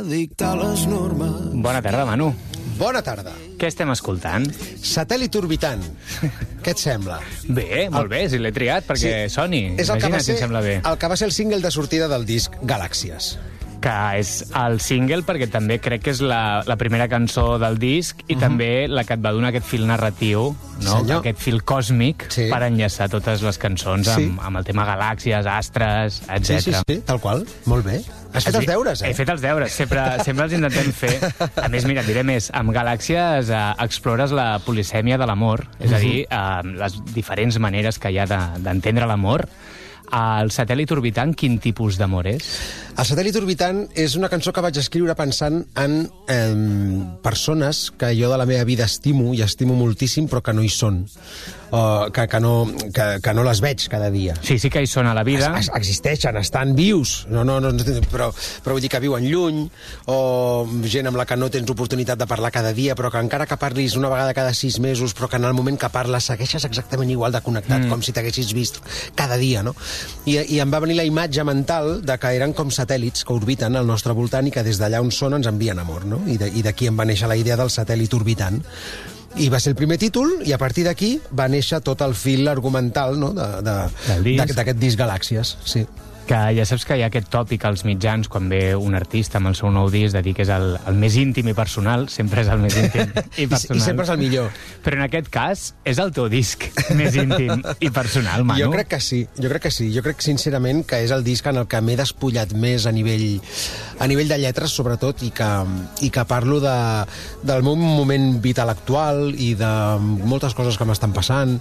Dictar les normes. Bona tarda, Manu. Bona tarda. Què estem escoltant? Satèl·lit orbitant. Què et sembla? Bé, molt bé, si l'he triat perquè soni. És el que, Imagina't si em sembla bé. el que va ser el single de sortida del disc Galàxies. Que és el single perquè també crec que és la primera cançó del disc i també la que et va donar aquest fil narratiu, no? Senyor. Aquest fil còsmic per enllaçar totes les cançons amb el tema galàxies, astres, etc. Sí, tal qual. Molt bé. Has fet els deures, He fet els deures, sempre els intentem fer. A més, mira, et diré més, amb Galàxies explores la polisèmia de l'amor, és a dir, les diferents maneres que hi ha d'entendre l'amor. El satèl·lit orbitant, quin tipus d'amor és? El satèl·lit orbitant és una cançó que vaig escriure pensant en persones que jo de la meva vida estimo, i estimo moltíssim, però que no hi són. Que no les veig cada dia. Sí que hi són a la vida. Existeixen, estan vius, però vull dir que viuen lluny, o gent amb la que no tens oportunitat de parlar cada dia, però que encara que parlis una vegada cada 6 mesos, però que en el moment que parles segueixes exactament igual de connectat, com si t'haguessis vist cada dia, no? I em va venir la imatge mental de que eren com satèl·lits que orbiten al nostre voltant i que des d'allà on són ens envien amor, no? I d'aquí em va néixer la idea del satèl·lit orbitant. I va ser el primer títol, i a partir d'aquí va néixer tot el fil argumental, no? d'aquest disc Galàxies, sí. Que ja saps que hi ha aquest tòpic als mitjans quan ve un artista amb el seu nou disc de dir que és el més íntim i personal, sempre és el més íntim i personal. I sempre és el millor. Però en aquest cas és el teu disc més íntim i personal, Manu. Jo crec que sí. Jo crec sincerament que és el disc en el que m'he despullat més a nivell de lletres, sobretot, i que parlo del meu moment vital actual i de moltes coses que m'estan passant,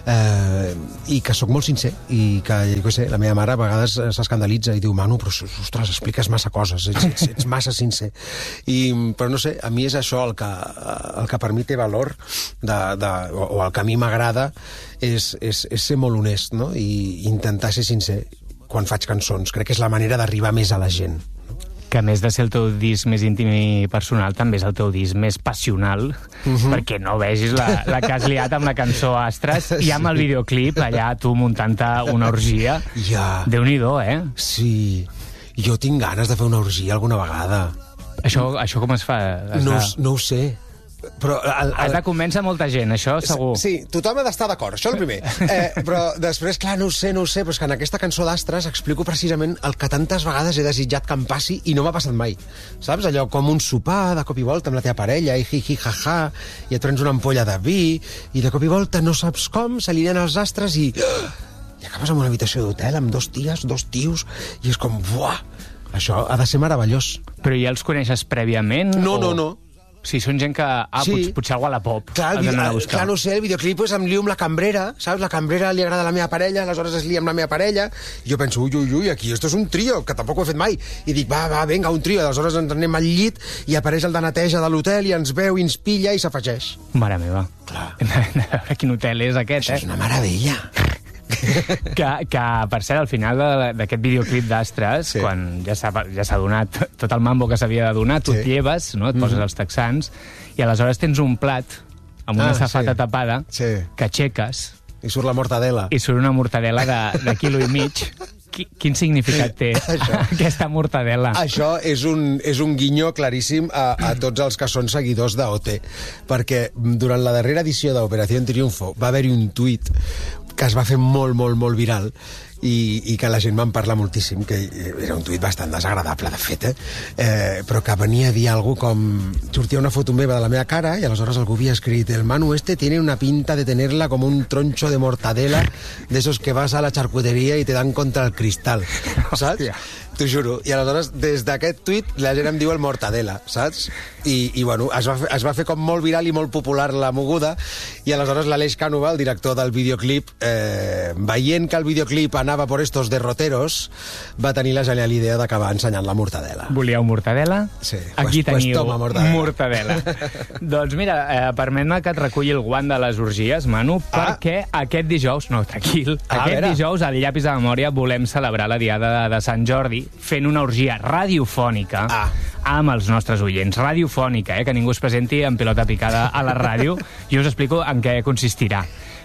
i que sóc molt sincer, i que, jo què sé, la meva mare a vegades s'escandalitza i diu, Manu, però, ostres, expliques massa coses, ets massa sincer. Però no sé, a mi és això el que per mi té valor, o el que a mi m'agrada, és ser molt honest, no? I intentar ser sincer quan faig cançons. Crec que és la manera d'arribar més a la gent. Que a més de ser el teu disc més íntim i personal, també és el teu disc més passional, perquè no vegis la que has liat amb la cançó Astres i amb el videoclip, allà tu muntant-te una orgia. Ja. Déu-n'hi-do, Sí. Jo tinc ganes de fer una orgia alguna vegada. Això com es fa? No ho sé. Però has de convèncer molta gent, això segur. Sí, tothom ha d'estar d'acord, això el primer. Però després, clar, no ho sé, però és que en aquesta cançó d'Astres explico precisament el que tantes vegades he desitjat que em passi i no m'ha passat mai. Saps? Allò com un sopar de cop i volta amb la teva parella, i hi, ha, i et prens una ampolla de vi, i de cop i volta no saps com, s'alineen els astres i acabes en una habitació d'hotel amb 2 ties, 2 tios, i és com, buah, això ha de ser meravellós. Però ja els coneixes prèviament? No. Sí, són gent que... potser algú a la pop. Clar, no sé, el videoclip em lio amb la cambrera, saps? La cambrera li agrada a la meva parella, aleshores es lia amb la meva parella, i jo penso, ui, aquí esto és un trio, que tampoc ho he fet mai. I dic, va, vinga, un trio, aleshores ens anem al llit, i apareix el de neteja de l'hotel, i ens veu, i ens pilla, i s'afegeix. Mare meva. Clar. A veure quin hotel és aquest, Això és una meravella. Que, per cert, al final d'aquest videoclip d'Astres, quan ja s'ha donat tot el mambo que s'havia de donar, tu et lleves, no? Et poses els texans, i aleshores tens un plat amb una safata tapada que aixeques... I surt la mortadela. I surt una mortadela de quilo i mig. Quin significat té aquesta mortadela? Això és un guinyo claríssim a tots els que són seguidors d'OT, perquè durant la darrera edició d'Operació Triunfo va haver-hi un tuit que es va fer molt, molt, molt viral i que la gent va en parlar moltíssim, que era un tuit bastant desagradable, de fet, però que venia a dir alguna cosa com... Sortia una foto meva de la meva cara i aleshores algú havia escrit el Manu tiene una pinta de tenerla como un troncho de mortadela de esos que vas a la charcutería y te dan contra el cristal, saps? T'ho juro. I aleshores, des d'aquest tuit, la gent em diu el mortadela, saps? I bueno, es va fer com molt viral i molt popular la moguda, i aleshores l'Aleix Cànova, el director del videoclip, veient que el videoclip anava por estos derroteros, va tenir la genial idea d'acabar ensenyant la mortadela. Volíeu mortadela? Sí. Aquí teniu toma, mortadela. Doncs mira, permet-me que et reculli el guant de les orgies, Manu, perquè aquest dijous, no, tranquil, aquest dijous al Llapis de Memòria volem celebrar la diada de Sant Jordi fent una orgia radiofònica amb els nostres oients. Radiofònica, que ningú es presenti en pilota picada a la ràdio. Jo us explico en què consistirà.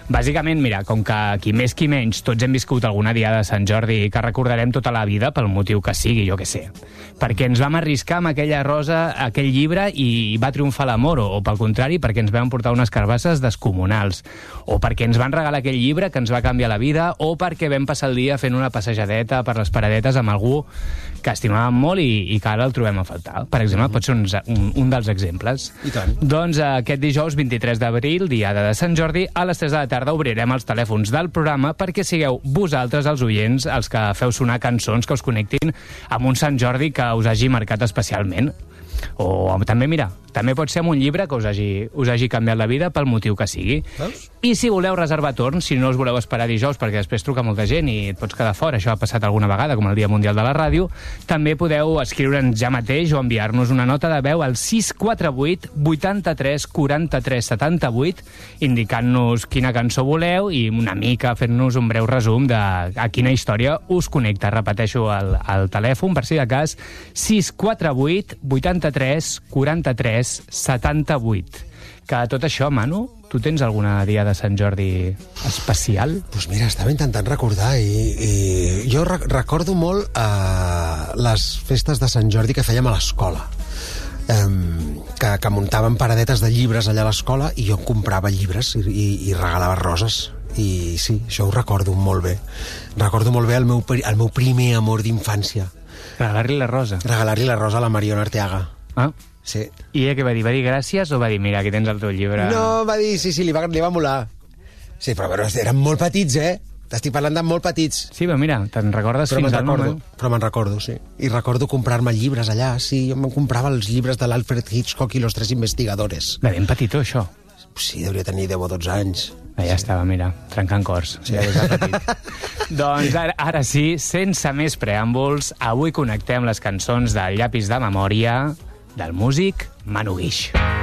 Bàsicament, mira, com que qui més qui menys tots hem viscut alguna diada de Sant Jordi que recordarem tota la vida pel motiu que sigui, jo què sé. Perquè ens vam arriscar amb aquella rosa, aquell llibre, i va triomfar l'amor, o pel contrari, perquè ens vam portar unes carbasses descomunals, o perquè ens van regalar aquell llibre que ens va canviar la vida, o perquè vam passar el dia fent una passejadeta per les paradetes amb algú que estimàvem molt i que ara el trobem a faltar. Per exemple, pot ser un dels exemples. I tant. Doncs aquest dijous 23 d'abril, diada de Sant Jordi, a les 3 de la tarda obrirem els telèfons del programa perquè sigueu vosaltres, els oients, els que feu sonar cançons que us connectin amb un Sant Jordi que us hagi marcat especialment. O també, mira, també pot ser amb un llibre que us hagi canviat la vida pel motiu que sigui. Veus? I si voleu reservar torn, si no us voleu esperar dijous perquè després truca molta gent i et pots quedar fora, això ha passat alguna vegada, com el Dia Mundial de la Ràdio, també podeu escriure'ns ja mateix o enviar-nos una nota de veu al 648 83 43 78 indicant-nos quina cançó voleu i una mica fent-nos un breu resum de a quina història us connecta. Repeteixo el telèfon, per si de cas, 648 83 43 78. Que tot això, Manu, tu tens alguna dia de Sant Jordi especial? Doncs mira, estava intentant recordar i jo recordo molt les festes de Sant Jordi que fèiem a l'escola. Que muntàvem paradetes de llibres allà a l'escola i jo comprava llibres i regalava roses. I sí, això ho recordo molt bé. Recordo molt bé el meu primer amor d'infància. Regalar-li la rosa. Regalar-li la rosa a la Mariona Arteaga. Ah. Sí. I ella què va dir? Va dir gràcies o va dir, mira, aquí tens el teu llibre? No, va dir, sí, li va molar. Sí, però eren molt petits, T'estic parlant de molt petits. Sí, però mira, te'n recordes fins al moment? Però me'n recordo, sí. I recordo comprar-me llibres allà, sí. Jo me'n comprava els llibres de l'Alfred Hitchcock i los 3 investigadores. De ben petitó, això. Sí, devia tenir 10 o 12 anys. Ja estava, mira, trencant cors. Sí. Ja des de petit. Doncs ara sí, sense més preàmbuls, avui connectem les cançons del Llapis de Memòria del músic Manu Guix.